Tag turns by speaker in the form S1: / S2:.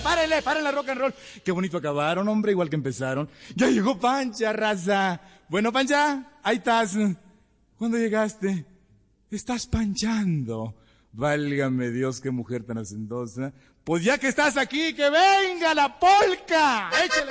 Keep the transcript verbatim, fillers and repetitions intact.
S1: párenle, párenle rock and roll. Qué bonito acabaron, hombre, igual que empezaron. Ya llegó Pancha, raza. Bueno, Pancha, ahí estás. ¿Cuándo llegaste? Estás panchando. Válgame Dios, qué mujer tan hacendosa. Pues ya que estás aquí, que venga la polca. Échale.